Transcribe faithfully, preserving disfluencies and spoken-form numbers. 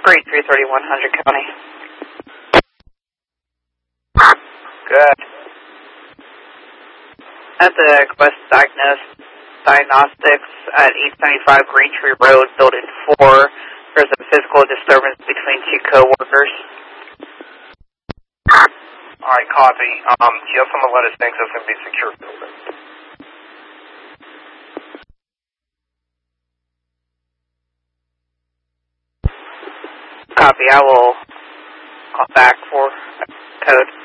Grade three thirty-one hundred County. Good. At the Quest Diagnos Diagnostics at eight seventy-five Green Tree Road, Building four, there's a physical disturbance between two co-workers. Alright, copy. Um, tell someone to let us think so it's going to be a secure building. Copy, I will call back for code.